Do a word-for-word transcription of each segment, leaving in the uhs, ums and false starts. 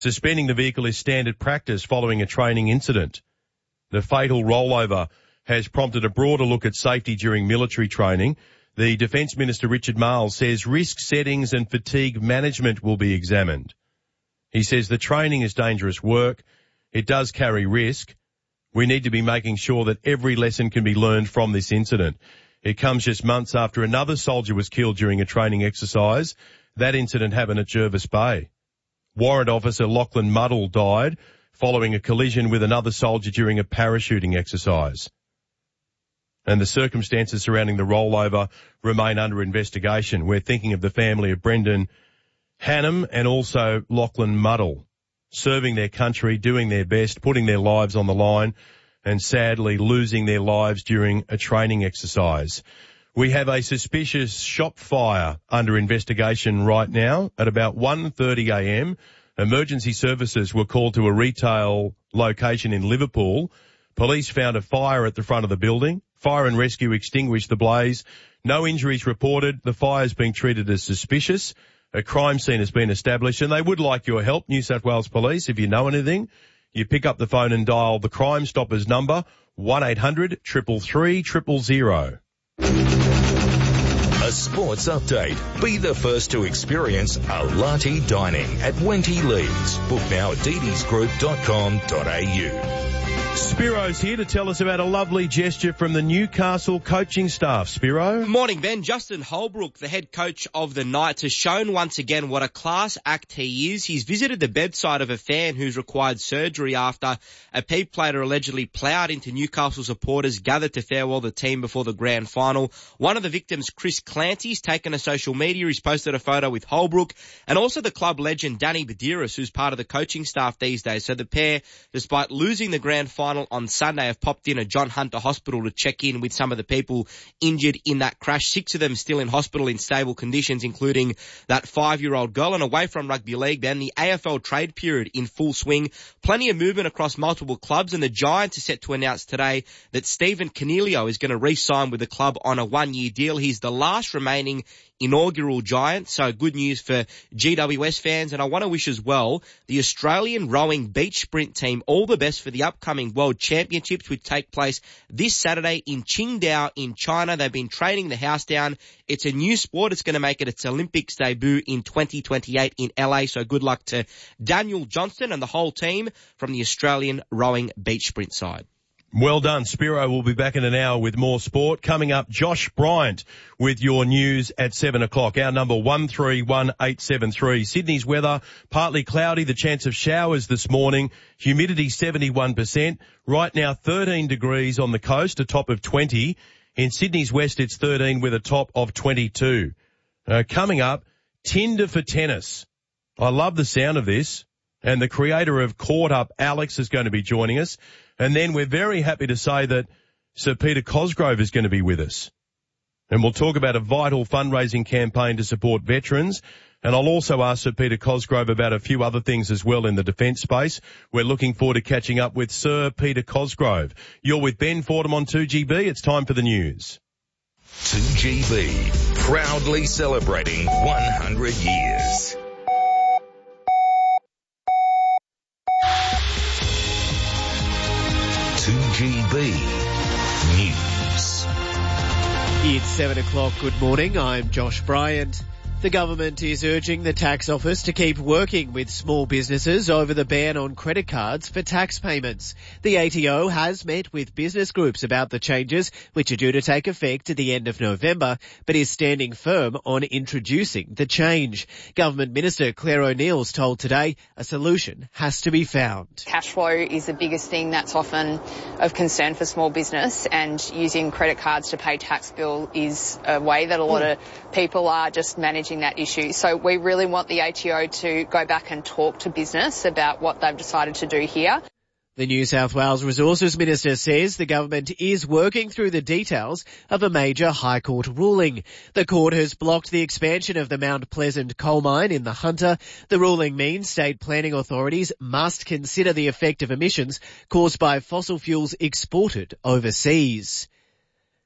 Suspending the vehicle is standard practice following a training incident. The fatal rollover has prompted a broader look at safety during military training. The Defence Minister, Richard Marles, says risk settings and fatigue management will be examined. He says the training is dangerous work. It does carry risk. We need to be making sure that every lesson can be learned from this incident. It comes just months after another soldier was killed during a training exercise. That incident happened at Jervis Bay. Warrant Officer Lachlan Muddle died following a collision with another soldier during a parachuting exercise. And the circumstances surrounding the rollover remain under investigation. We're thinking of the family of Brendan Hannam and also Lachlan Muddle, serving their country, doing their best, putting their lives on the line, and sadly losing their lives during a training exercise. We have a suspicious shop fire under investigation right now. At about one thirty a m, emergency services were called to a retail location in Liverpool. Police found a fire at the front of the building. Fire and rescue extinguished the blaze. No injuries reported. The fire is being treated as suspicious. A crime scene has been established, and they would like your help, New South Wales Police. If you know anything, you pick up the phone and dial the Crime Stoppers number, one eight hundred, three three three, zero zero. A sports update. Be the first to experience a latte dining at Wenty Leeds. Book now at d d s group dot com dot a u. Spiro's here to tell us about a lovely gesture from the Newcastle coaching staff. Spiro? Morning, Ben. Justin Holbrook, the head coach of the Knights, has shown once again what a class act he is. He's visited the bedside of a fan who's required surgery after a peep plater allegedly ploughed into Newcastle supporters gathered to farewell the team before the grand final. One of the victims, Chris Clancy's taken to social media. He's posted a photo with Holbrook and also the club legend Danny Badiris, who's part of the coaching staff these days. So the pair, despite losing the grand final, final on Sunday, have popped in at John Hunter Hospital to check in with some of the people injured in that crash. Six of them still in hospital in stable conditions, including that five-year-old girl. And away from rugby league, then the A F L trade period in full swing. Plenty of movement across multiple clubs, and the Giants are set to announce today that Stephen Coniglio is going to re-sign with the club on a one-year deal. He's the last remaining inaugural Giant, so good news for G W S fans. And I want to wish as well the Australian rowing beach sprint team all the best for the upcoming World Championships, which take place this Saturday in Qingdao in China. They've been training the house down. It's a new sport. It's going to make it its Olympics debut in twenty twenty-eight in L A, so good luck to Daniel Johnston and the whole team from the Australian rowing beach sprint side. Well done. Spiro will be back in an hour with more sport. Coming up, Josh Bryant with your news at seven o'clock. Our number one three one eight seven three. Sydney's weather, partly cloudy, the chance of showers this morning. Humidity seventy-one percent. Right now thirteen degrees on the coast, a top of twenty. In Sydney's west it's thirteen with a top of twenty-two. Uh, coming up, Tinder for tennis. I love the sound of this. And the creator of Caught Up, Alex, is going to be joining us. And then we're very happy to say that Sir Peter Cosgrove is going to be with us. And we'll talk about a vital fundraising campaign to support veterans. And I'll also ask Sir Peter Cosgrove about a few other things as well in the defence space. We're looking forward to catching up with Sir Peter Cosgrove. You're with Ben Fordham on two G B. It's time for the news. two G B, proudly celebrating one hundred years. two G B News. It's seven o'clock. Good morning. I'm Josh Bryant. The government is urging the tax office to keep working with small businesses over the ban on credit cards for tax payments. The A T O has met with business groups about the changes, which are due to take effect at the end of November, but is standing firm on introducing the change. Government Minister Claire O'Neill's told Today a solution has to be found. Cash flow is the biggest thing that's often of concern for small business, and using credit cards to pay tax bill is a way that a lot of people are just managing that issue. So we really want the A T O to go back and talk to business about what they've decided to do here. The New South Wales Resources Minister says the government is working through the details of a major High Court ruling. The court has blocked the expansion of the Mount Pleasant coal mine in the Hunter. The ruling means state planning authorities must consider the effect of emissions caused by fossil fuels exported overseas.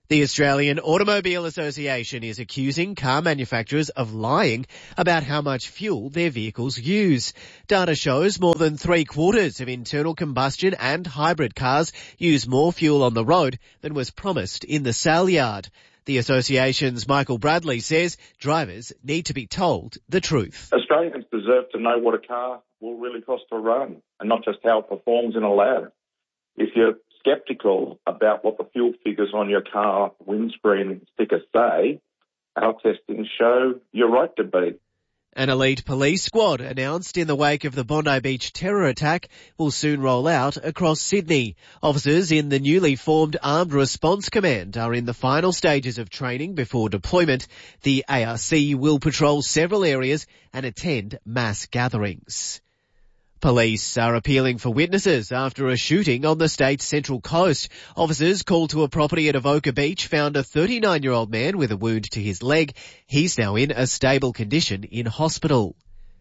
The Australian Automobile Association is accusing car manufacturers of lying about how much fuel their vehicles use. Data shows more than three quarters of internal combustion and hybrid cars use more fuel on the road than was promised in the sale yard. The association's Michael Bradley says drivers need to be told the truth. Australians deserve to know what a car will really cost to run and not just how it performs in a lab. If you're sceptical about what the fuel figures on your car windscreen stickers say, our testings show you're right to be. An elite police squad announced in the wake of the Bondi Beach terror attack will soon roll out across Sydney. Officers in the newly formed Armed Response Command are in the final stages of training before deployment. The A R C will patrol several areas and attend mass gatherings. Police are appealing for witnesses after a shooting on the state's central coast. Officers called to a property at Avoca Beach found a thirty-nine-year-old man with a wound to his leg. He's now in a stable condition in hospital.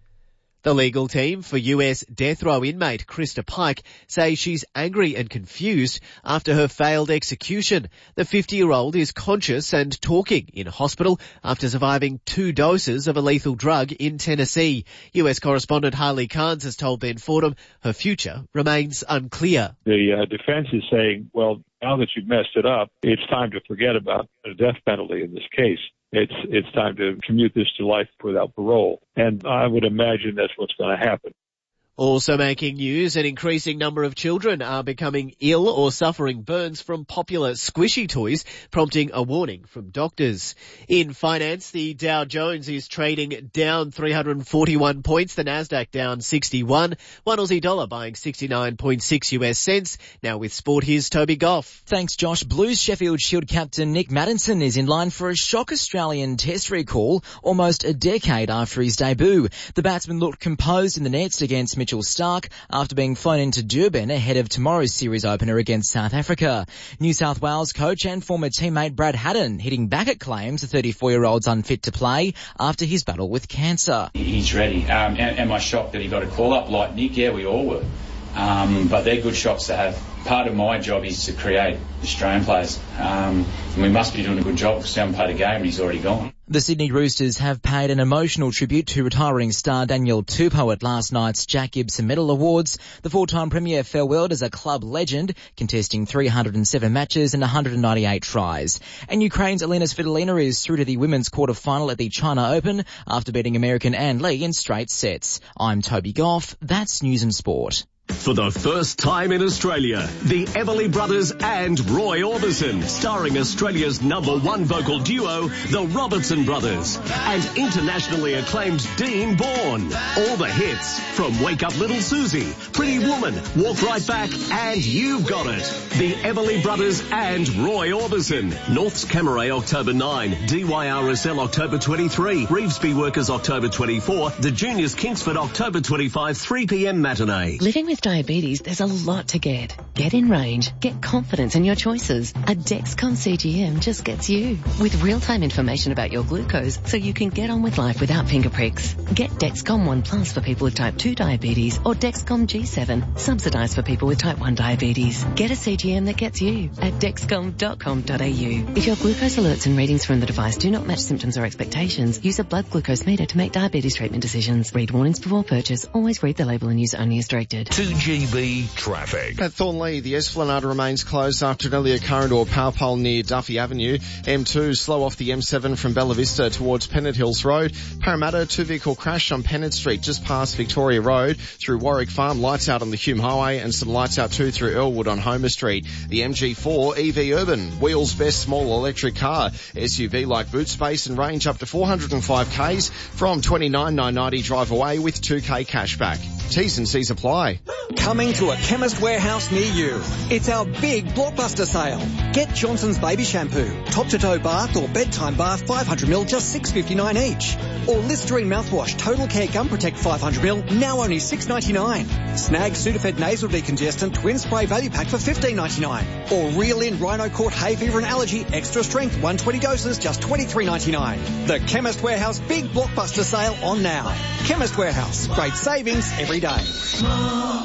The legal team for U S death row inmate Krista Pike say she's angry and confused after her failed execution. The fifty-year-old is conscious and talking in hospital after surviving two doses of a lethal drug in Tennessee. U S correspondent Harley Carnes has told Ben Fordham her future remains unclear. The uh, defense is saying, well, now that you've messed it up, it's time to forget about the death penalty in this case. It's it's time to commute this to life without parole. And I would imagine that's what's going to happen. Also making news, an increasing number of children are becoming ill or suffering burns from popular squishy toys, prompting a warning from doctors. In finance, the Dow Jones is trading down three hundred forty-one points, the Nasdaq down sixty-one, one Aussie dollar buying sixty-nine point six U S cents. Now with sport, here's Toby Goff. Thanks, Josh. Blues Sheffield Shield captain Nick Maddinson is in line for a shock Australian test recall almost a decade after his debut. The batsman looked composed in the nets against Mitchell Stark after being flown into Durban ahead of tomorrow's series opener against South Africa. New South Wales coach and former teammate Brad Haddin hitting back at claims the thirty-four-year-old's unfit to play after his battle with cancer. He's ready. Um, am, am I shocked that he got a call-up like Nick? Yeah, we all were. Um, but they're good shots to have. Part of my job is to create Australian players. Um, and we must be doing a good job because we haven't played a game and he's already gone. The Sydney Roosters have paid an emotional tribute to retiring star Daniel Tupou at last night's Jack Gibson Medal Awards. The four-time premier farewelled as a club legend, contesting three hundred seven matches and one hundred ninety-eight tries. And Ukraine's Elena Svitolina is through to the women's quarter-final at the China Open after beating American Ann Lee in straight sets. I'm Toby Goff. That's News and Sport. For the first time in Australia, the Everly Brothers and Roy Orbison, starring Australia's number one vocal duo, the Robertson Brothers, and internationally acclaimed Dean Bourne. All the hits from Wake Up Little Susie, Pretty Woman, Walk Right Back, and You've Got It. The Everly Brothers and Roy Orbison. North's Camaray October ninth, D Y R S L October twenty-third, Revesby Workers October twenty-fourth, the Juniors Kingsford October twenty-fifth, three p.m. matinee. Living with diabetes, there's a lot to get. Get in range. Get confidence in your choices. A Dexcom C G M just gets you. With real-time information about your glucose so you can get on with life without finger pricks. Get Dexcom One Plus for people with type two diabetes or Dexcom G seven, subsidised for people with type one diabetes. Get a C G M that gets you at dexcom dot com dot a u. If your glucose alerts and readings from the device do not match symptoms or expectations, use a blood glucose meter to make diabetes treatment decisions. Read warnings before purchase. Always read the label and use only as directed. two G B traffic. At Thornley, the Esplanade remains closed after an earlier current or power pole near Duffy Avenue. M two slow off the M seven from Bella Vista towards Pennant Hills Road. Parramatta, two-vehicle crash on Pennant Street just past Victoria Road through Warwick Farm. Lights out on the Hume Highway and some lights out too through Earlwood on Homer Street. The M G four E V Urban, wheels best small electric car. S U V like boot space and range up to four hundred five kays from twenty-nine thousand nine hundred ninety drive away with two K cashback. T's and C's apply. Coming to a Chemist Warehouse near you. It's our big blockbuster sale. Get Johnson's Baby Shampoo, top-to-toe bath or bedtime bath five hundred milliliters, just six dollars fifty-nine each. Or Listerine mouthwash, Total Care Gum Protect five hundred milliliters, now only six dollars ninety-nine. Snag Sudafed Nasal Decongestant Twin Spray Value Pack for fifteen dollars ninety-nine. Or Reel In Rhino Court Hay Fever and Allergy Extra Strength one hundred twenty doses, just twenty-three dollars ninety-nine. The Chemist Warehouse big blockbuster sale on now. Chemist Warehouse, great savings every day. I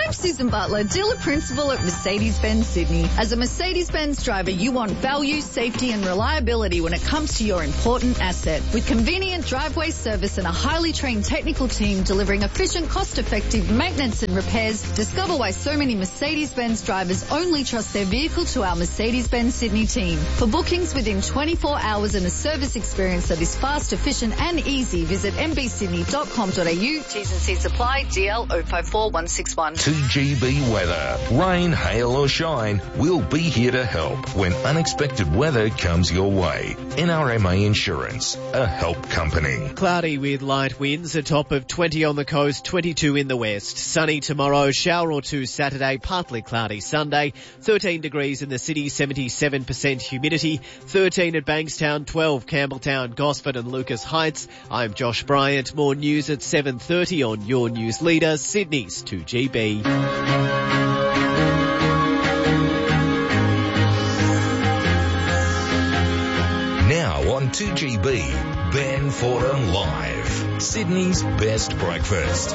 I'm Susan Butler, dealer principal at Mercedes-Benz Sydney. As a Mercedes-Benz driver, you want value, safety and reliability when it comes to your important asset. With convenient driveway service and a highly trained technical team delivering efficient, cost-effective maintenance and repairs, discover why so many Mercedes-Benz drivers only trust their vehicle to our Mercedes-Benz Sydney team. For bookings within twenty-four hours and a service experience that is fast, efficient and easy, visit m b sydney dot com dot a u. T's and C's apply. D L zero five four one six one. two G B weather. Rain, hail or shine, we'll be here to help when unexpected weather comes your way. N R M A Insurance, a help company. Cloudy with light winds, a top of twenty on the coast, twenty-two in the west. Sunny tomorrow, shower or two Saturday, partly cloudy Sunday. thirteen degrees in the city, seventy-seven percent humidity. thirteen at Bankstown, twelve Campbelltown, Gosford and Lucas Heights. I'm Josh Bryant. More news at seven thirty on Your News Leader, Sydney's two G B. Now on two G B, Ben Fordham Live, Sydney's best breakfast.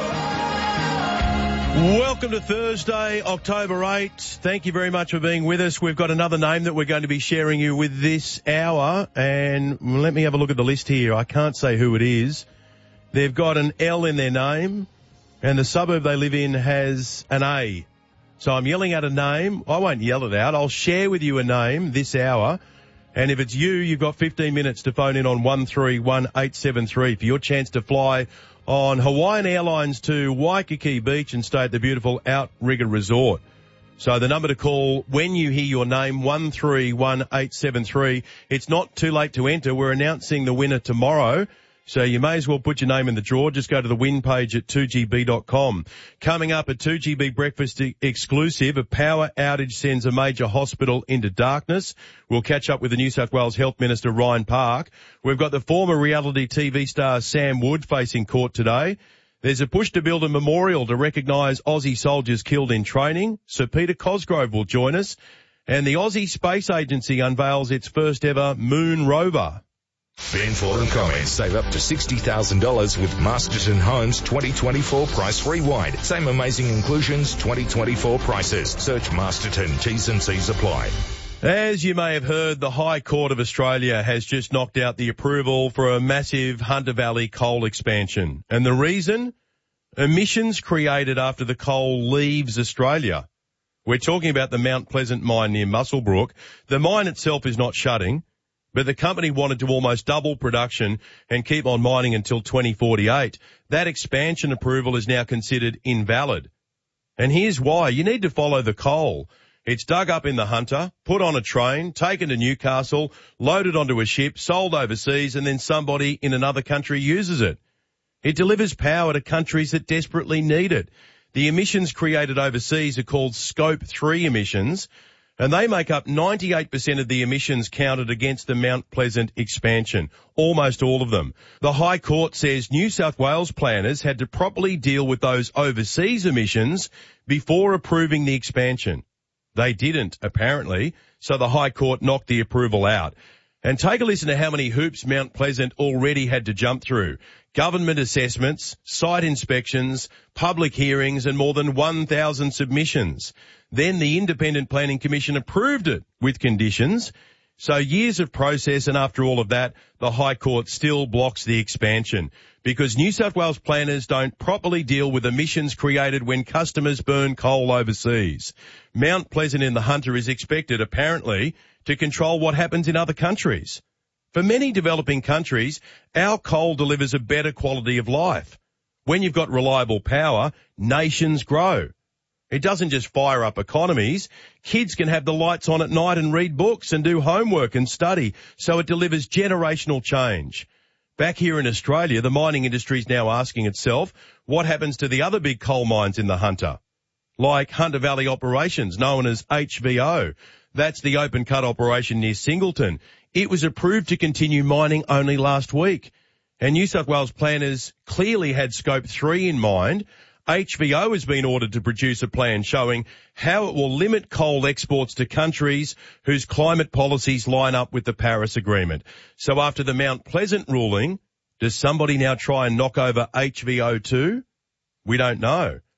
Welcome to Thursday, October eighth. Thank you very much for being with us. We've got another name that we're going to be sharing you with this hour, and let me have a look at the list here. I can't say who it is. They've got an L in their name, and the suburb they live in has an A. So I'm yelling out a name. I won't yell it out. I'll share with you a name this hour. And if it's you, you've got fifteen minutes to phone in on one three one eight seven three for your chance to fly on Hawaiian Airlines to Waikiki Beach and stay at the beautiful Outrigger Resort. So the number to call when you hear your name, one three one eight seven three. It's not too late to enter. We're announcing the winner tomorrow. So you may as well put your name in the draw. Just go to the win page at two G B dot com. Coming up at two G B Breakfast exclusive, a power outage sends a major hospital into darkness. We'll catch up with the New South Wales Health Minister, Ryan Park. We've got the former reality T V star Sam Wood facing court today. There's a push to build a memorial to recognise Aussie soldiers killed in training. Sir Peter Cosgrove will join us. And the Aussie Space Agency unveils its first ever moon rover. Ben Fordham comments save up to sixty thousand dollars with Masterton Homes twenty twenty-four Price Rewind. Same amazing inclusions, twenty twenty-four prices. Search Masterton, T's and C's apply. As you may have heard, the High Court of Australia has just knocked out the approval for a massive Hunter Valley coal expansion. And the reason? Emissions created after the coal leaves Australia. We're talking about the Mount Pleasant mine near Muswellbrook. The mine itself is not shutting, but the company wanted to almost double production and keep on mining until twenty forty-eight. That expansion approval is now considered invalid. And here's why. You need to follow the coal. It's dug up in the Hunter, put on a train, taken to Newcastle, loaded onto a ship, sold overseas, and then somebody in another country uses it. It delivers power to countries that desperately need it. The emissions created overseas are called Scope three emissions, and they make up ninety-eight percent of the emissions counted against the Mount Pleasant expansion, almost all of them. The High Court says New South Wales planners had to properly deal with those overseas emissions before approving the expansion. They didn't, apparently, so the High Court knocked the approval out. And take a listen to how many hoops Mount Pleasant already had to jump through. Government assessments, site inspections, public hearings, and more than one thousand submissions. Then the Independent Planning Commission approved it with conditions. So years of process, and after all of that, the High Court still blocks the expansion because New South Wales planners don't properly deal with emissions created when customers burn coal overseas. Mount Pleasant in the Hunter is expected, apparently, to control what happens in other countries. For many developing countries, our coal delivers a better quality of life. When you've got reliable power, nations grow. It doesn't just fire up economies. Kids can have the lights on at night and read books and do homework and study, so it delivers generational change. Back here in Australia, the mining industry is now asking itself, what happens to the other big coal mines in the Hunter? Like Hunter Valley Operations, known as H V O. That's the open cut operation near Singleton. It was approved to continue mining only last week. And New South Wales planners clearly had Scope three in mind. H V O has been ordered to produce a plan showing how it will limit coal exports to countries whose climate policies line up with the Paris Agreement. So after the Mount Pleasant ruling, does somebody now try and knock over H V O too? We don't know.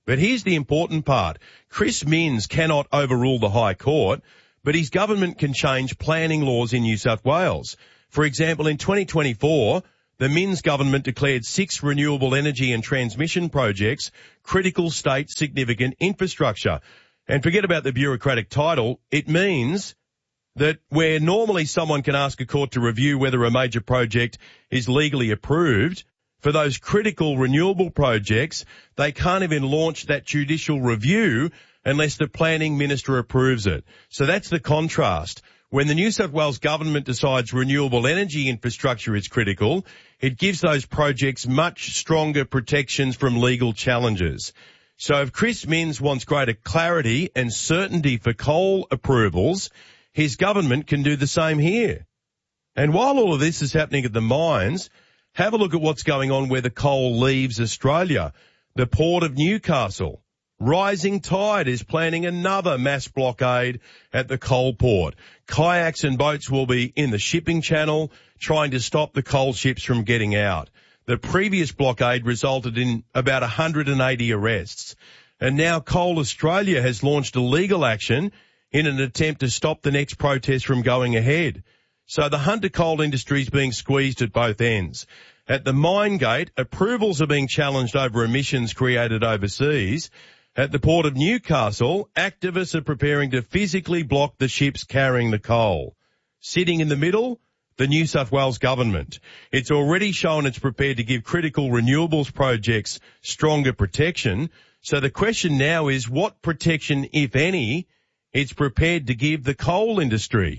But here's the important part. Chris Minns cannot overrule the High Court, but his government can change planning laws in New South Wales. For example, in twenty twenty-four, the Minns government declared six renewable energy and transmission projects critical state significant infrastructure. And forget about the bureaucratic title. It means that where normally someone can ask a court to review whether a major project is legally approved, for those critical renewable projects, they can't even launch that judicial review unless the planning minister approves it. So that's the contrast. When the New South Wales government decides renewable energy infrastructure is critical, it gives those projects much stronger protections from legal challenges. So if Chris Minns wants greater clarity and certainty for coal approvals, his government can do the same here. And while all of this is happening at the mines, have a look at what's going on where the coal leaves Australia. The Port of Newcastle. Rising Tide is planning another mass blockade at the coal port. Kayaks and boats will be in the shipping channel trying to stop the coal ships from getting out. The previous blockade resulted in about one hundred eighty arrests. And now Coal Australia has launched a legal action in an attempt to stop the next protest from going ahead. So the Hunter coal industry is being squeezed at both ends. At the mine gate, approvals are being challenged over emissions created overseas. At the Port of Newcastle, activists are preparing to physically block the ships carrying the coal. Sitting in the middle, the New South Wales government. It's already shown it's prepared to give critical renewables projects stronger protection. So the question now is what protection, if any, it's prepared to give the coal industry.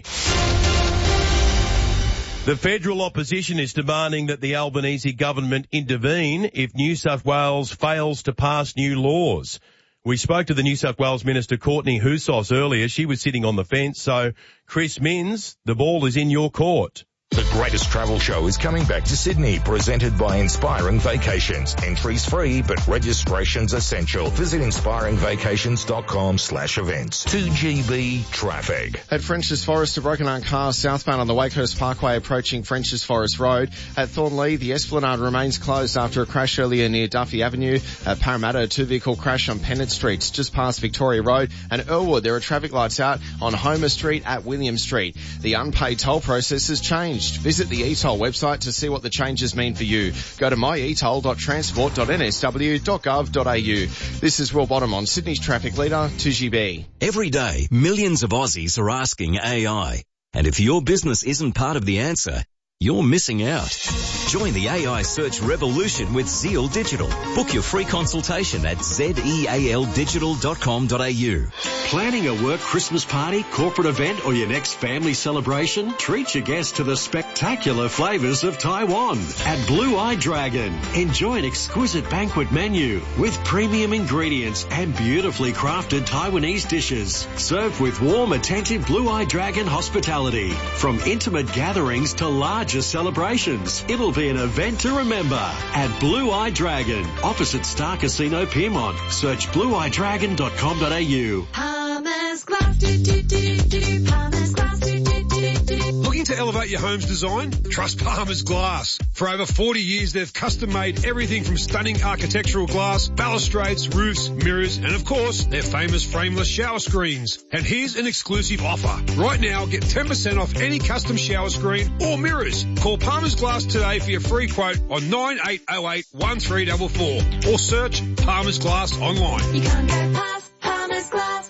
The federal opposition is demanding that the Albanese government intervene if New South Wales fails to pass new laws. We spoke to the New South Wales Minister Courtney Houssos earlier. She was sitting on the fence. So, Chris Minns, the ball is in your court. The Greatest Travel Show is coming back to Sydney, presented by Inspiring Vacations. Entries free, but registration's essential. Visit inspiringvacations.com slash events. two G B traffic. At French's Forest, a broken armed car southbound on the Wakehurst Parkway approaching French's Forest Road. At Thornlea, the Esplanade remains closed after a crash earlier near Duffy Avenue. At Parramatta, a two-vehicle crash on Pennant Street just past Victoria Road. And at Earlwood, there are traffic lights out on Homer Street at William Street. The unpaid toll process has changed. Visit the e-toll website to see what the changes mean for you. Go to my e toll dot transport dot n s w dot gov dot a u. This is Will Bottom on Sydney's traffic leader, two G B. Every day, millions of Aussies are asking A I. And if your business isn't part of the answer, you're missing out. Join the A I search revolution with Zeal Digital. Book your free consultation at zeal digital dot com dot a u. Planning a work Christmas party, corporate event, or your next family celebration? Treat your guests to the spectacular flavors of Taiwan at Blue Eye Dragon. Enjoy an exquisite banquet menu with premium ingredients and beautifully crafted Taiwanese dishes, served with warm, attentive Blue Eye Dragon hospitality. From intimate gatherings to larger celebrations, it'll be an event to remember at Blue Eye Dragon, opposite Star Casino Piermont. Search blue eye dragon dot com dot a u. Palmer's Glass, do, do, do, do, Palmer's Glass, do, do, do, do. Looking to elevate your home's design? Trust Palmer's Glass. For over forty years, they've custom-made everything from stunning architectural glass, balustrades, roofs, mirrors, and of course, their famous frameless shower screens. And here's an exclusive offer. Right now, get ten percent off any custom shower screen or mirrors. Call Palmer's Glass today for your free quote on nine eight oh eight, one three four four or search Palmer's Glass online. You can't go past Palmer's Glass.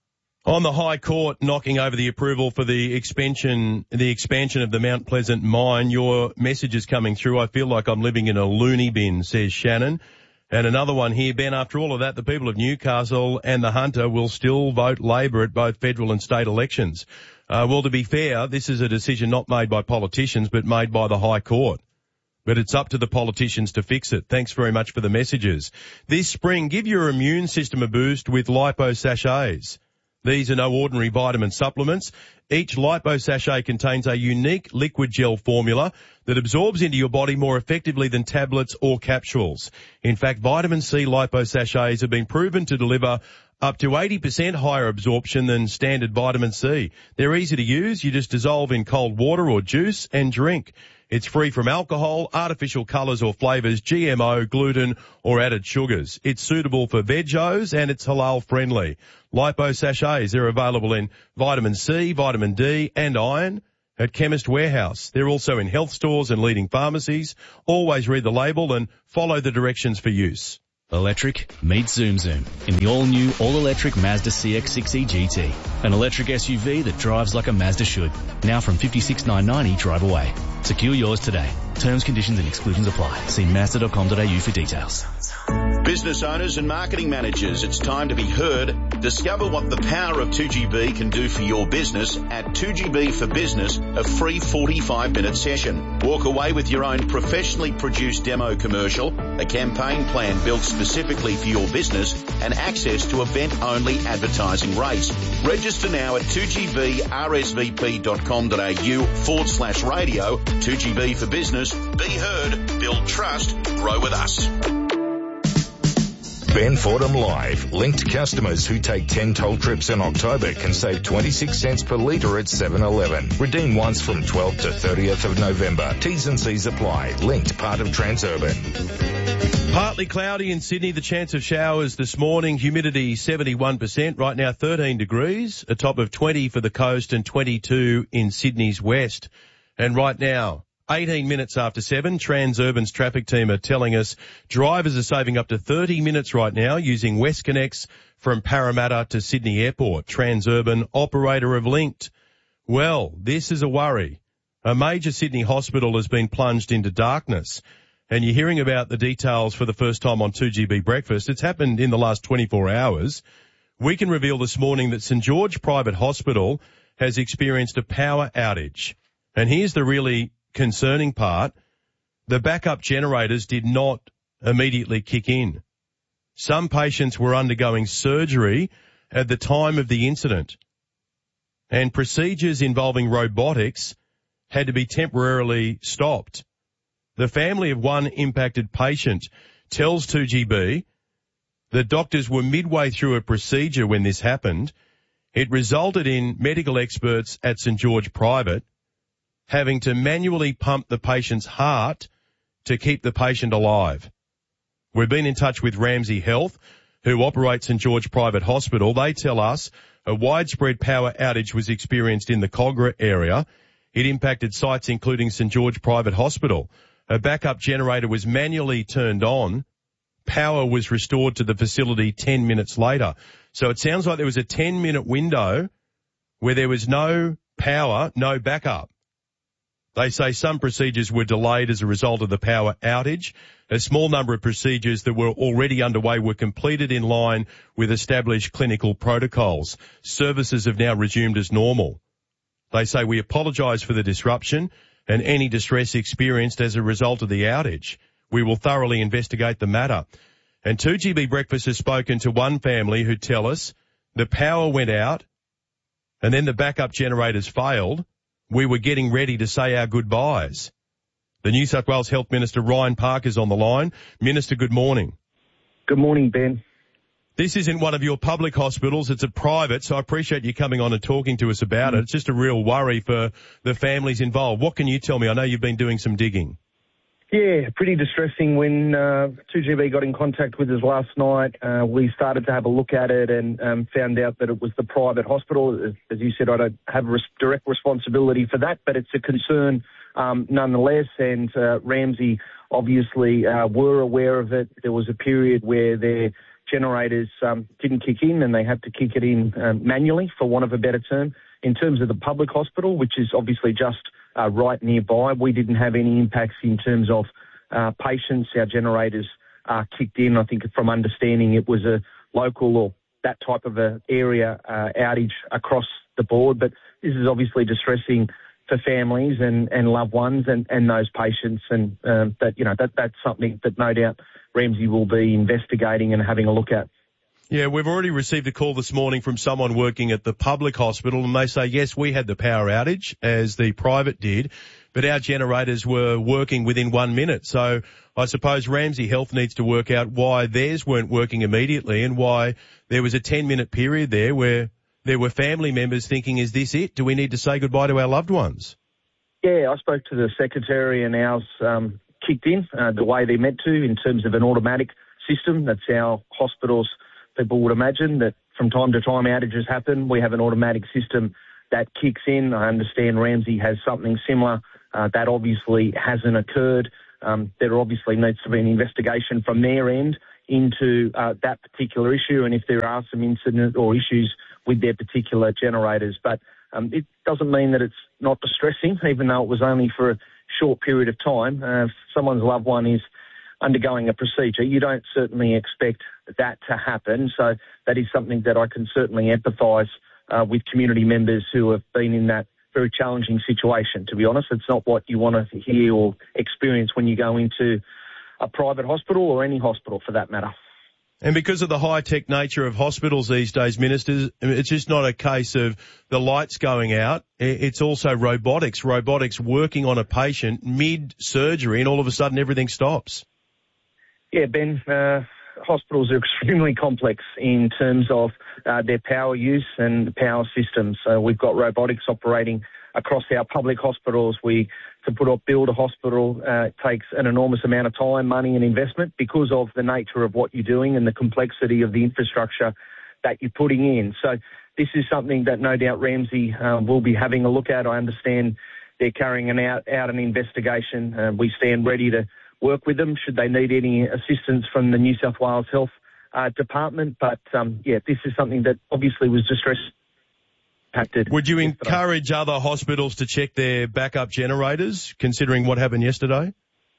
On the High Court knocking over the approval for the expansion, the expansion of the Mount Pleasant mine, your message is coming through. I feel like I'm living in a loony bin, says Shannon. And another one here, Ben, after all of that, the people of Newcastle and the Hunter will still vote Labor at both federal and state elections. Uh, well, to be fair, this is a decision not made by politicians, but made by the High Court. But it's up to the politicians to fix it. Thanks very much for the messages. This spring, give your immune system a boost with Lipo Sachets. These are no ordinary vitamin supplements. Each Lipo Sachet contains a unique liquid gel formula that absorbs into your body more effectively than tablets or capsules. In fact, vitamin C Lipo Sachets have been proven to deliver up to eighty percent higher absorption than standard vitamin C. They're easy to use. You just dissolve in cold water or juice and drink. It's free from alcohol, artificial colours or flavours, G M O, gluten or added sugars. It's suitable for vegos and it's halal friendly. Lipo sachets, they're available in vitamin C, vitamin D and iron at Chemist Warehouse. They're also in health stores and leading pharmacies. Always read the label and follow the directions for use. Electric, meet Zoom Zoom in the all-new, all-electric Mazda C X six E G T. An electric S U V that drives like a Mazda should. Now from fifty-six thousand nine hundred ninety drive away. Secure yours today. Terms, conditions and exclusions apply. See mazda dot com dot a u for details. Business owners and marketing managers, it's time to be heard. Discover what the power of two G B can do for your business at two G B for Business, a free forty-five minute session. Walk away with your own professionally produced demo commercial, a campaign plan built specifically for your business, and access to event-only advertising rates. Register now at two G B R S V P dot com dot a u forward slash radio. two G B for Business. Be heard, build trust, grow with us. Ben Fordham Live. Linked customers who take ten toll trips in October can save twenty-six cents per litre at seven eleven. Redeem once from twelfth to thirtieth of November. T's and C's apply. Linked, part of Transurban. Partly cloudy in Sydney, the chance of showers this morning, humidity seventy-one percent, right now thirteen degrees, a top of twenty for the coast and twenty-two in Sydney's west. And right now, eighteen minutes after seven, Transurban's traffic team are telling us drivers are saving up to thirty minutes right now using WestConnex from Parramatta to Sydney Airport. Transurban, operator of Linked. Well, this is a worry. A major Sydney hospital has been plunged into darkness. And you're hearing about the details for the first time on two G B Breakfast. It's happened in the last twenty-four hours. We can reveal this morning that St George Private Hospital has experienced a power outage. And here's the really concerning part. The backup generators did not immediately kick in. Some patients were undergoing surgery at the time of the incident. And procedures involving robotics had to be temporarily stopped. The family of one impacted patient tells two G B that doctors were midway through a procedure when this happened. It resulted in medical experts at St George Private having to manually pump the patient's heart to keep the patient alive. We've been in touch with Ramsay Health, who operates St George Private Hospital. They tell us a widespread power outage was experienced in the Cogra area. It impacted sites including St George Private Hospital. A backup generator was manually turned on. Power was restored to the facility ten minutes later. So it sounds like there was a ten minute window where there was no power, no backup. They say some procedures were delayed as a result of the power outage. A small number of procedures that were already underway were completed in line with established clinical protocols. Services have now resumed as normal. They say we apologise for the disruption and any distress experienced as a result of the outage. We will thoroughly investigate the matter. And two G B Breakfast has spoken to one family who tell us the power went out and then the backup generators failed. We were getting ready to say our goodbyes. The New South Wales Health Minister, Ryan Park, is on the line. Minister, good morning. Good morning, Ben. This isn't one of your public hospitals. It's a private, so I appreciate you coming on and talking to us about mm. it. It's just a real worry for the families involved. What can you tell me? I know you've been doing some digging. Yeah, pretty distressing. When uh, two G B got in contact with us last night, uh, we started to have a look at it and um, found out that it was the private hospital. As, as you said, I don't have res- direct responsibility for that, but it's a concern um, nonetheless. And uh, Ramsay obviously uh, were aware of it. There was a period where their generators um, didn't kick in and they had to kick it in um, manually, for want of a better term. In terms of the public hospital, which is obviously just uh, right nearby, we didn't have any impacts in terms of uh, patients. Our generators uh, kicked in. I think from understanding it was a local or that type of a area uh, outage across the board. But this is obviously distressing for families and, and loved ones and, and those patients. And um, that, you know, that that's something that no doubt Ramsay will be investigating and having a look at. Yeah, we've already received a call this morning from someone working at the public hospital, and they say, yes, we had the power outage, as the private did, but our generators were working within one minute. So I suppose Ramsay Health needs to work out why theirs weren't working immediately and why there was a ten-minute period there where there were family members thinking, is this it? Do we need to say goodbye to our loved ones? Yeah, I spoke to the Secretary and ours um, kicked in uh, the way they're meant to in terms of an automatic system. That's how hospitals, people would imagine, that from time to time outages happen. We have an automatic system that kicks in. I understand Ramsay has something similar. Uh, that obviously hasn't occurred. Um, there obviously needs to be an investigation from their end into uh, that particular issue and if there are some incidents or issues with their particular generators. But um, it doesn't mean that it's not distressing, even though it was only for a short period of time. Uh, if someone's loved one is undergoing a procedure, you don't certainly expect that to happen. So that is something that I can certainly empathise uh, with community members who have been in that very challenging situation. To be honest, it's not what you want to hear or experience when you go into a private hospital or any hospital for that matter. And because of the high-tech nature of hospitals these days, ministers, it's just not a case of the lights going out. It's also robotics, robotics working on a patient mid-surgery, and all of a sudden everything stops. Yeah, Ben, uh, hospitals are extremely complex in terms of uh, their power use and power systems. So we've got robotics operating across our public hospitals. We, to put up, build a hospital uh, takes an enormous amount of time, money and investment because of the nature of what you're doing and the complexity of the infrastructure that you're putting in. So this is something that no doubt Ramsay uh, will be having a look at. I understand they're carrying an out, out an investigation. Uh, we stand ready to work with them should they need any assistance from the New South Wales Health uh, Department. But, um, yeah, this is something that obviously was distress impacted. Would you encourage other hospitals to check their backup generators, considering what happened yesterday?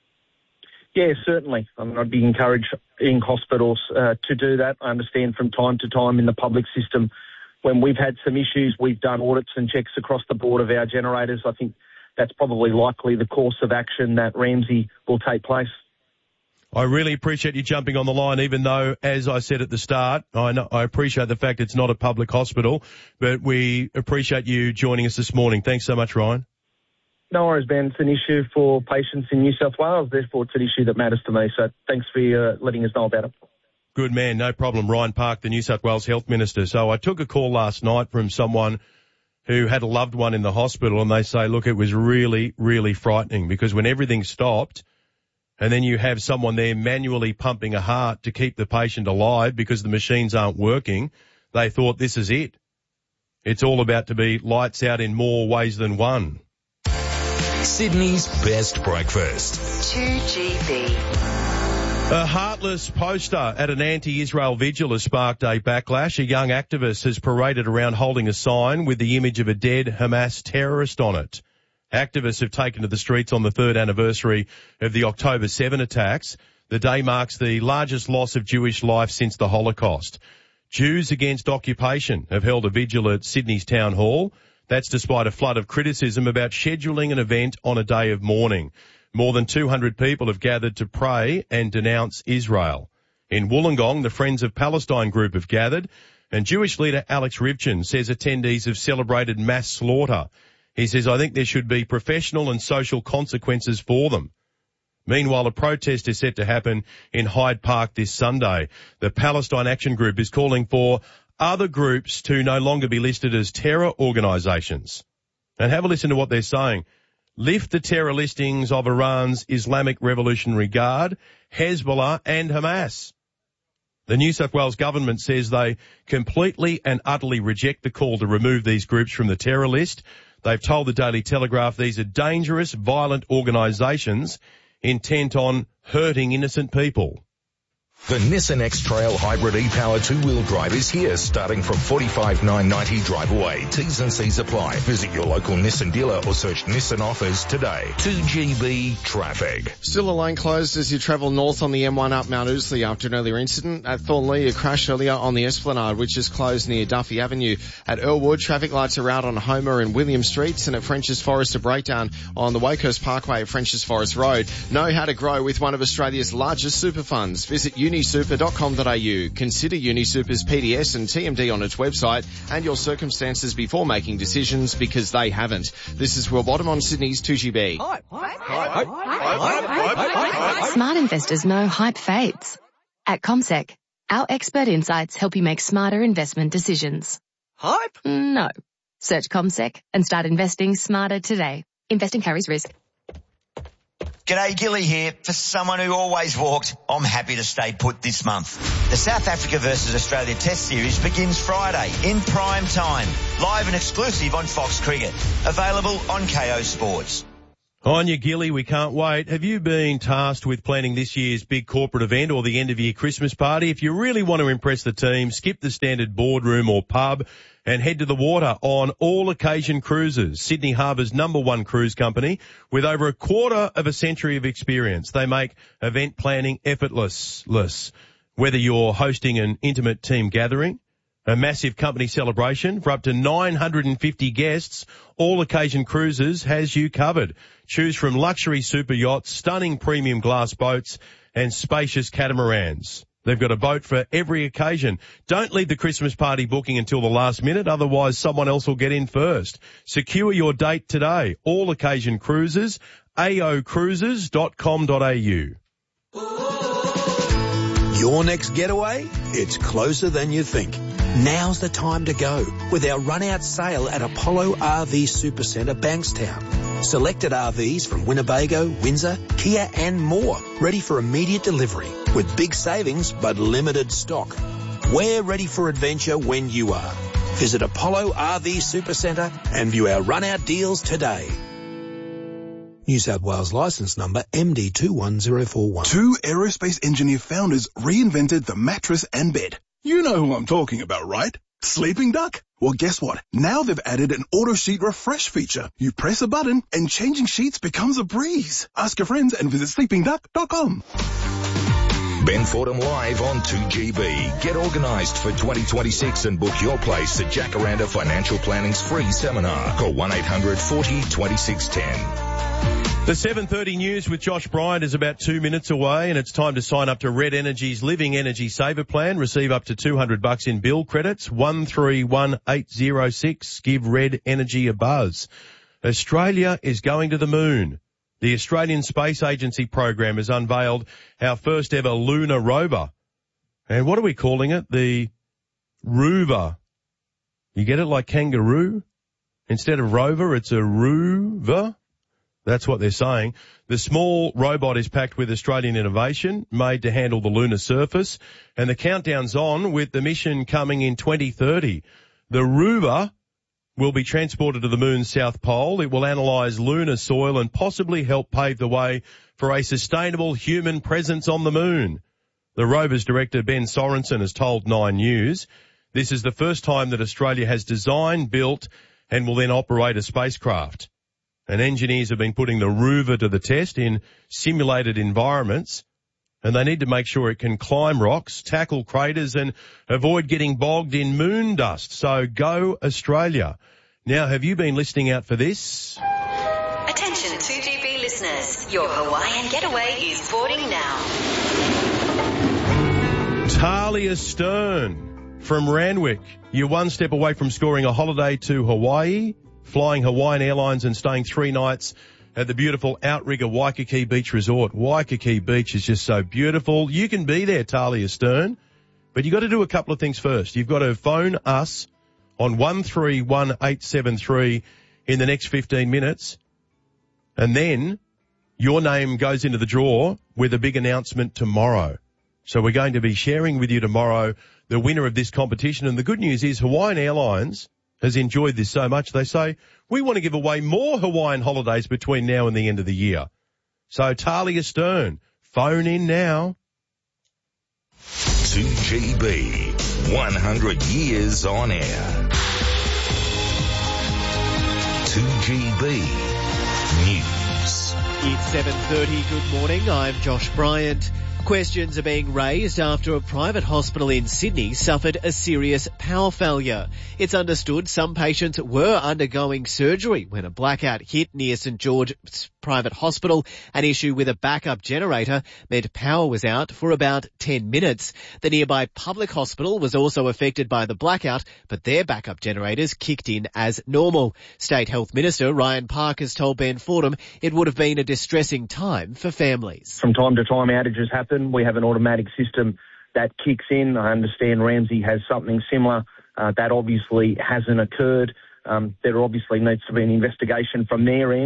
Yeah, certainly. I mean, I'd be encouraging hospitals uh, to do that. I understand from time to time in the public system, when we've had some issues, we've done audits and checks across the board of our generators. I think that's probably likely the course of action that Ramsay will take place. I really appreciate you jumping on the line, even though, as I said at the start, I know, I appreciate the fact it's not a public hospital, but we appreciate you joining us this morning. Thanks so much, Ryan. No worries, Ben. It's an issue for patients in New South Wales. Therefore, it's an issue that matters to me. So thanks for uh, letting us know about it. Good man. No problem. Ryan Park, the New South Wales Health Minister. So I took a call last night from someone who had a loved one in the hospital, and they say, look, it was really, really frightening because when everything stopped and then you have someone there manually pumping a heart to keep the patient alive because the machines aren't working, they thought this is it. It's all about to be lights out in more ways than one. Sydney's best breakfast. two G B. A heartless poster at an anti-Israel vigil has sparked a backlash. A young activist has paraded around holding a sign with the image of a dead Hamas terrorist on it. Activists have taken to the streets on the third anniversary of the October seventh attacks. The day marks the largest loss of Jewish life since the Holocaust. Jews Against Occupation have held a vigil at Sydney's Town Hall. That's despite a flood of criticism about scheduling an event on a day of mourning. More than two hundred people have gathered to pray and denounce Israel. In Wollongong, the Friends of Palestine group have gathered, and Jewish leader Alex Rivchin says attendees have celebrated mass slaughter. He says, I think there should be professional and social consequences for them. Meanwhile, a protest is set to happen in Hyde Park this Sunday. The Palestine Action Group is calling for other groups to no longer be listed as terror organisations. And have a listen to what they're saying. Lift the terror listings of Iran's Islamic Revolutionary Guard, Hezbollah and Hamas. The New South Wales government says they completely and utterly reject the call to remove these groups from the terror list. They've told the Daily Telegraph these are dangerous, violent organisations intent on hurting innocent people. The Nissan X-Trail Hybrid e-Power two-wheel drive is here, starting from forty-five thousand nine hundred ninety drive away. T's and C's apply. Visit your local Nissan dealer or search Nissan offers today. two G B traffic. Still a lane closed as you travel north on the M one up Mount Ousley after an earlier incident. At Thornley, a crash earlier on the Esplanade, which is closed near Duffy Avenue. At Earlwood, traffic lights are out on Homer and William Streets, and at French's Forest, a breakdown on the Wakehurst Parkway at French's Forest Road. Know how to grow with one of Australia's largest super funds. Visit unisuper dot com dot a u. Consider Unisuper's P D S and T M D on its website and your circumstances before making decisions, because they haven't. This is Will Bottom on Sydney's two G B. Hype, hype, hype, hype, hype. Smart investors know hype fades. At CommSec, our expert insights help you make smarter investment decisions. Hype? No. Search CommSec and start investing smarter today. Investing carries risk. G'day, Gilly here. For someone who always walked, I'm happy to stay put this month. The South Africa versus Australia Test Series begins Friday in prime time. Live and exclusive on Fox Cricket. Available on K O Sports. On your Gilly, we can't wait. Have you been tasked with planning this year's big corporate event or the end of year Christmas party? If you really want to impress the team, skip the standard boardroom or pub and head to the water on All Occasion Cruises, Sydney Harbour's number one cruise company with over a quarter of a century of experience. They make event planning effortless. Whether you're hosting an intimate team gathering, a massive company celebration for up to nine hundred fifty guests, All Occasion Cruises has you covered. Choose from luxury super yachts, stunning premium glass boats and spacious catamarans. They've got a boat for every occasion. Don't leave the Christmas party booking until the last minute, otherwise someone else will get in first. Secure your date today. All Occasion Cruises, a o cruises dot com dot a u. Your next getaway? It's closer than you think. Now's the time to go with our run-out sale at Apollo R V Supercentre, Bankstown. Selected R Vs from Winnebago, Windsor, Kia and more, ready for immediate delivery with big savings but limited stock. We're ready for adventure when you are. Visit Apollo R V Supercentre and view our run-out deals today. New South Wales licence number M D two one zero four one. Two aerospace engineer founders reinvented the mattress and bed. You know who I'm talking about, right? Sleeping Duck. Well, guess what? Now they've added an auto sheet refresh feature. You press a button and changing sheets becomes a breeze. Ask your friends and visit sleeping duck dot com. Ben Fordham live on two G B. Get organised for twenty twenty-six and book your place at Jacaranda Financial Planning's free seminar. Call one eight hundred forty twenty-six ten. The seven thirty news with Josh Bryant is about two minutes away, and it's time to sign up to Red Energy's Living Energy Saver Plan. Receive up to two hundred bucks in bill credits. one three one eight zero six. Give Red Energy a buzz. Australia is going to the moon. The Australian Space Agency program has unveiled our first ever lunar rover. And what are we calling it? The Rover. You get it, like kangaroo? Instead of rover, it's a rover. That's what they're saying. The small robot is packed with Australian innovation, made to handle the lunar surface, and the countdown's on with the mission coming in twenty thirty. The rover will be transported to the moon's south pole. It will analyse lunar soil and possibly help pave the way for a sustainable human presence on the moon. The rover's director, Ben Sorensen, has told Nine News this is the first time that Australia has designed, built, and will then operate a spacecraft. And engineers have been putting the rover to the test in simulated environments, and they need to make sure it can climb rocks, tackle craters, and avoid getting bogged in moon dust. So go Australia. Now, have you been listening out for this? Attention two G B listeners, your Hawaiian getaway is boarding now. Talia Stern from Randwick. You're one step away from scoring a holiday to Hawaii, flying Hawaiian Airlines and staying three nights at the beautiful Outrigger Waikiki Beach Resort. Waikiki Beach is just so beautiful. You can be there, Talia Stern, but you've got to do a couple of things first. You've got to phone us on one three one eight seven three in the next fifteen minutes, and then your name goes into the draw with a big announcement tomorrow. So we're going to be sharing with you tomorrow the winner of this competition, and the good news is Hawaiian Airlines has enjoyed this so much, they say, we want to give away more Hawaiian holidays between now and the end of the year. So Talia Stern, phone in now. two G B, one hundred years on air. two G B News. It's seven thirty. Good morning. I'm Josh Bryant. Questions are being raised after a private hospital in Sydney suffered a serious power failure. It's understood some patients were undergoing surgery when a blackout hit near St George's Private Hospital. An issue with a backup generator meant power was out for about ten minutes. The nearby public hospital was also affected by the blackout, but their backup generators kicked in as normal. State Health Minister Ryan Park has told Ben Fordham it would have been a distressing time for families. From time to time outages happen. We have an automatic system that kicks in. I understand Ramsay has something similar. Uh, that obviously hasn't occurred. Um, there obviously needs to be an investigation from their end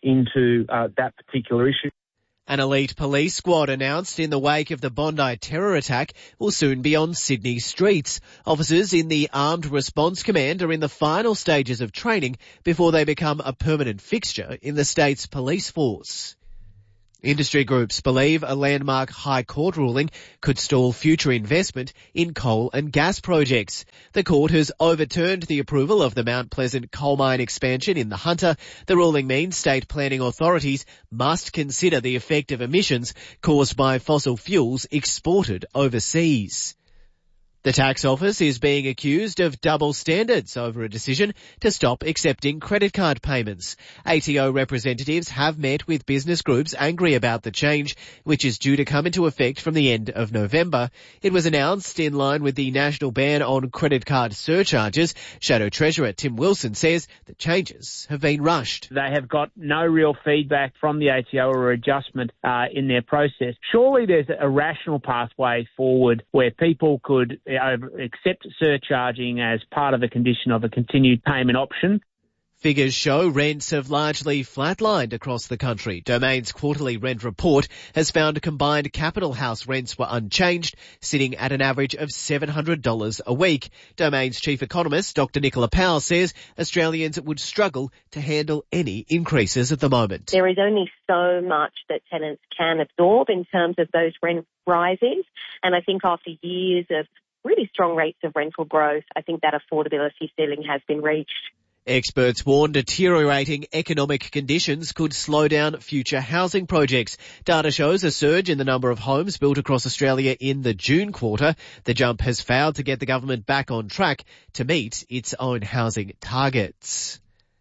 into uh, that particular issue. An elite police squad announced in the wake of the Bondi terror attack will soon be on Sydney streets. Officers in the Armed Response Command are in the final stages of training before they become a permanent fixture in the state's police force. Industry groups believe a landmark High Court ruling could stall future investment in coal and gas projects. The court has overturned the approval of the Mount Pleasant coal mine expansion in the Hunter. The ruling means state planning authorities must consider the effect of emissions caused by fossil fuels exported overseas. The tax office is being accused of double standards over a decision to stop accepting credit card payments. A T O representatives have met with business groups angry about the change, which is due to come into effect from the end of November. It was announced in line with the national ban on credit card surcharges. Shadow Treasurer Tim Wilson says the changes have been rushed. They have got no real feedback from the A T O or adjustment uh, in their process. Surely there's a rational pathway forward where people could accept surcharging as part of the condition of a continued payment option. Figures show rents have largely flatlined across the country. Domain's quarterly rent report has found combined Capital House rents were unchanged, sitting at an average of seven hundred dollars a week. Domain's chief economist, Doctor Nicola Powell, says Australians would struggle to handle any increases at the moment. There is only so much that tenants can absorb in terms of those rent rises, and I think after years of really strong rates of rental growth, I think that affordability ceiling has been reached. Experts warn deteriorating economic conditions could slow down future housing projects. Data shows a surge in the number of homes built across Australia in the June quarter. The jump has failed to get the government back on track to meet its own housing targets.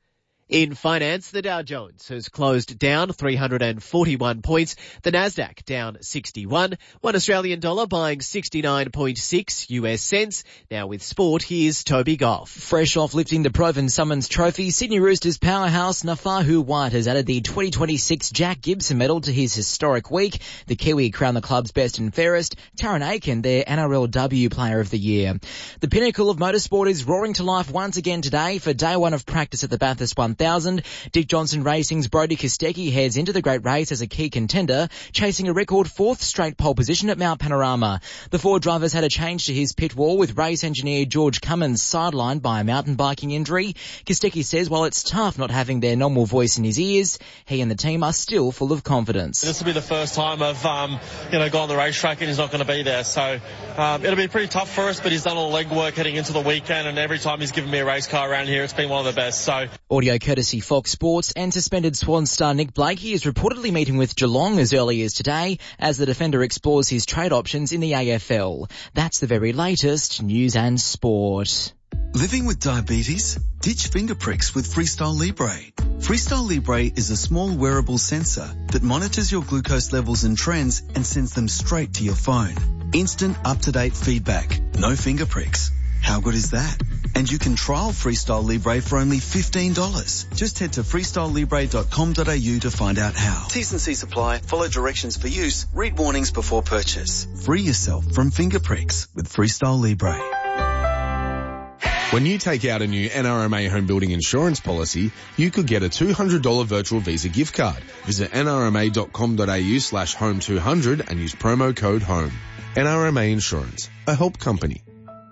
In finance, the Dow Jones has closed down three hundred forty-one points. The Nasdaq down sixty-one. One Australian dollar buying sixty-nine point six U S cents. Now with sport, here's Toby Goff. Fresh off lifting the Proven Summons Trophy, Sydney Roosters powerhouse Nafahu White has added the twenty twenty-six Jack Gibson medal to his historic week. The Kiwi crowned the club's best and fairest. Taron Aiken, their N R L W Player of the Year. The pinnacle of motorsport is roaring to life once again today for day one of practice at the Bathurst one thousand. Dick Johnson Racing's Brodie Kostecki heads into the great race as a key contender, chasing a record fourth straight pole position at Mount Panorama. The Ford drivers had a change to his pit wall with race engineer George Cummins sidelined by a mountain biking injury. Kostecki says while it's tough not having their normal voice in his ears, he and the team are still full of confidence. This will be the first time I've um, you know, gone on the racetrack and he's not going to be there. So um, it'll be pretty tough for us, but he's done all the legwork heading into the weekend, and every time he's given me a race car around here, it's been one of the best. So audio courtesy Fox Sports. And suspended Swan star Nick Blakey is reportedly meeting with Geelong as early as today as the defender explores his trade options in the A F L. That's the very latest news and sport. Living with diabetes? Ditch finger pricks with Freestyle Libre. Freestyle Libre is a small wearable sensor that monitors your glucose levels and trends and sends them straight to your phone. Instant up-to-date feedback. No finger pricks. How good is that? And you can trial Freestyle Libre for only fifteen dollars. Just head to freestyle libre dot com dot a u to find out how. T's and C's apply. Follow directions for use. Read warnings before purchase. Free yourself from finger pricks with Freestyle Libre. When you take out a new N R M A home building insurance policy, you could get a two hundred dollars virtual Visa gift card. Visit n r m a dot com dot a u slash home two hundred and use promo code HOME. N R M A Insurance, a help company.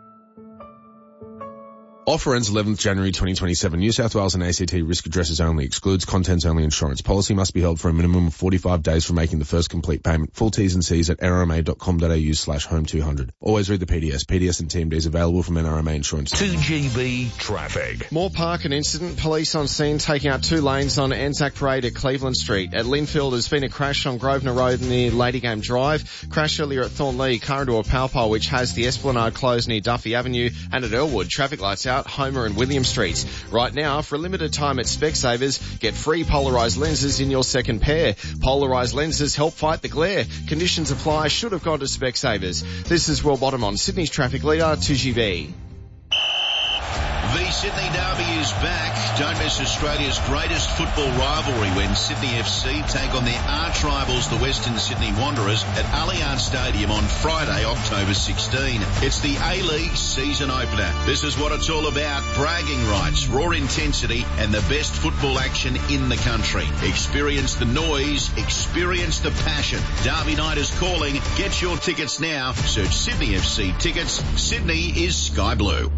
Offer ends eleventh January twenty twenty-seven. New South Wales and A C T risk addresses only. Excludes contents only insurance. Policy must be held for a minimum of forty-five days from making the first complete payment. Full T's and C's at n r m a dot com dot a u slash home two hundred. Always read the P D S. P D S and T M Ds available from N R M A Insurance. two G B traffic. Moore Park, an incident. Police on scene taking out two lanes on Anzac Parade at Cleveland Street. At Linfield, there's been a crash on Grosvenor Road near Ladygame Drive. Crash earlier at Thornley, car into a power pole which has the Esplanade closed near Duffy Avenue. And at Elwood, traffic lights out, Homer and William Streets. Right now, for a limited time at Specsavers, get free polarised lenses in your second pair. Polarised lenses help fight the glare. Conditions apply. Should have gone to Specsavers. This is Will Bottom on Sydney's traffic leader, two G B. The Sydney derby is back. Don't miss Australia's greatest football rivalry when Sydney F C take on their arch rivals, the Western Sydney Wanderers, at Allianz Stadium on Friday, October sixteenth. It's the A-League season opener. This is what it's all about. Bragging rights, raw intensity, and the best football action in the country. Experience the noise, experience the passion. Derby night is calling. Get your tickets now. Search Sydney F C tickets. Sydney is sky blue.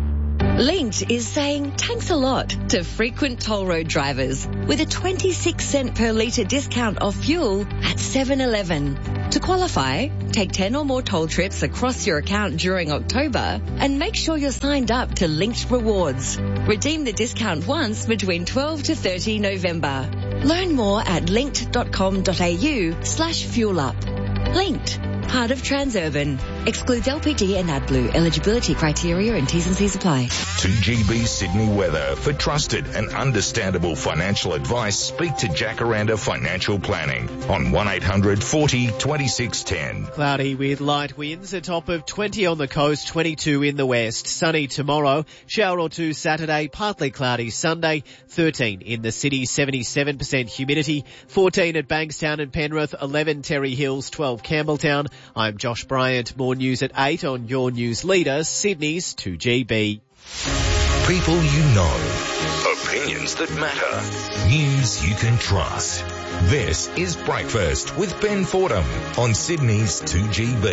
Linked is saying thanks a lot to frequent toll road drivers with a twenty-six cent per litre discount off fuel at seven eleven. To qualify, take ten or more toll trips across your account during October and make sure you're signed up to Linked Rewards. Redeem the discount once between twelve to thirty November. Learn more at linked.com.au slash fuel up. Linked. Part of Transurban. Excludes L P G and AdBlue. Eligibility criteria and T's and C's apply. two G B Sydney weather. For trusted and understandable financial advice, speak to Jacaranda Financial Planning on one eight hundred forty twenty-six ten. Cloudy with light winds, a top of twenty on the coast, twenty-two in the west. Sunny tomorrow, shower or two Saturday, partly cloudy Sunday, thirteen in the city, seventy-seven percent humidity, fourteen at Bankstown and Penrith, eleven Terry Hills, twelve Campbelltown. I'm Josh Bryant. More news at eight on your news leader, Sydney's two G B. People you know. Opinions that matter. News you can trust. This is Breakfast with Ben Fordham on Sydney's two G B.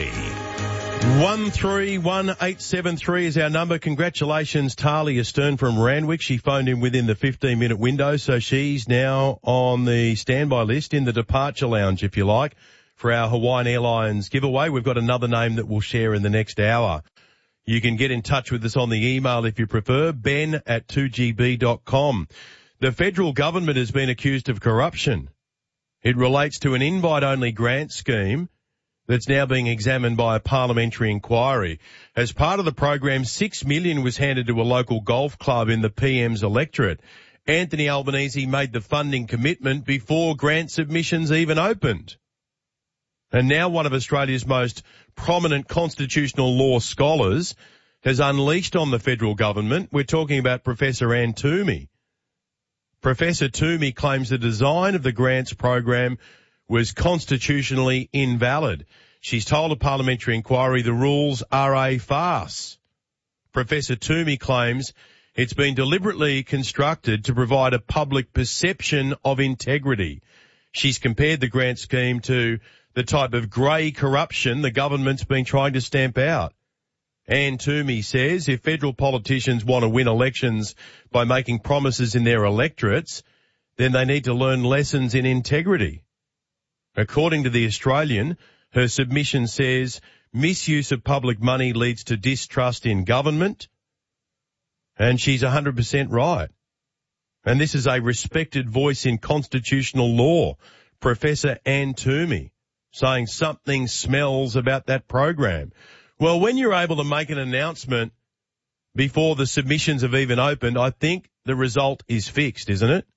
one three one eight seven three is our number. Congratulations, Talia Stern from Randwick. She phoned in within the fifteen minute window, so she's now on the standby list in the departure lounge, if you like, for our Hawaiian Airlines giveaway. We've got another name that we'll share in the next hour. You can get in touch with us on the email if you prefer, ben at two g b dot com. The federal government has been accused of corruption. It relates to an invite-only grant scheme that's now being examined by a parliamentary inquiry. As part of the program, six million dollars was handed to a local golf club in the P M's electorate. Anthony Albanese made the funding commitment before grant submissions even opened. And now one of Australia's most prominent constitutional law scholars has unleashed on the federal government. We're talking about Professor Anne Toomey. Professor Toomey claims the design of the grants program was constitutionally invalid. She's told a parliamentary inquiry the rules are a farce. Professor Toomey claims it's been deliberately constructed to provide a public perception of integrity. She's compared the grant scheme to the type of grey corruption the government's been trying to stamp out. Anne Toomey says if federal politicians want to win elections by making promises in their electorates, then they need to learn lessons in integrity. According to The Australian, her submission says misuse of public money leads to distrust in government, and she's one hundred percent right. And this is a respected voice in constitutional law, Professor Anne Toomey, saying something smells about that program. Well, when you're able to make an announcement before the submissions have even opened, I think the result is fixed, isn't it?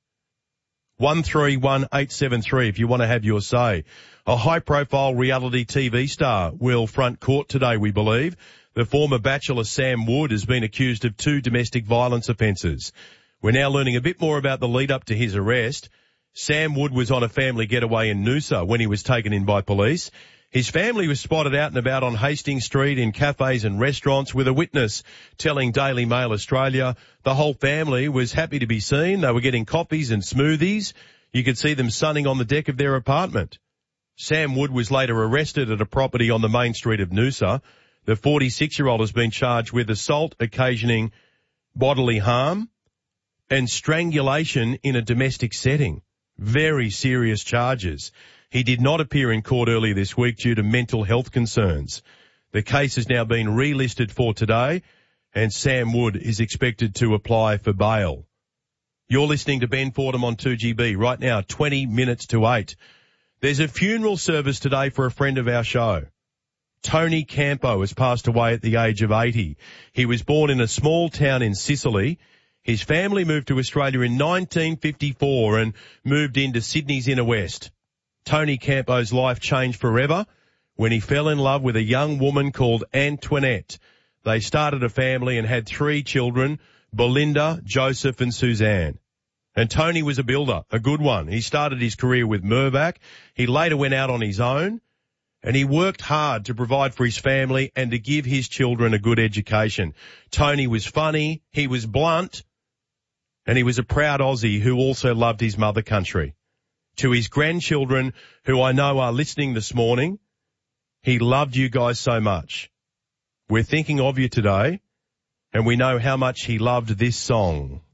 one three one eight seven three if you want to have your say. A high-profile reality T V star will front court today, we believe. The former Bachelor Sam Wood has been accused of two domestic violence offences. We're now learning a bit more about the lead-up to his arrest. Sam Wood was on a family getaway in Noosa when he was taken in by police. His family was spotted out and about on Hastings Street in cafes and restaurants with a witness telling Daily Mail Australia the whole family was happy to be seen. They were getting coffees and smoothies. You could see them sunning on the deck of their apartment. Sam Wood was later arrested at a property on the main street of Noosa. The forty-six-year-old has been charged with assault occasioning bodily harm and strangulation in a domestic setting. Very serious charges. He did not appear in court earlier this week due to mental health concerns. The case has now been relisted for today, and Sam Wood is expected to apply for bail. You're listening to Ben Fordham on two G B right now, twenty minutes to eight. There's a funeral service today for a friend of our show. Tony Campo has passed away at the age of eighty. He was born in a small town in Sicily. His family moved to Australia in nineteen fifty-four and moved into Sydney's inner west. Tony Campo's life changed forever when he fell in love with a young woman called Antoinette. They started a family and had three children, Belinda, Joseph and Suzanne. And Tony was a builder, a good one. He started his career with Mirvac. He later went out on his own and he worked hard to provide for his family and to give his children a good education. Tony was funny, he was blunt, and he was a proud Aussie who also loved his mother country. To his grandchildren, who I know are listening this morning, he loved you guys so much. We're thinking of you today, and we know how much he loved this song.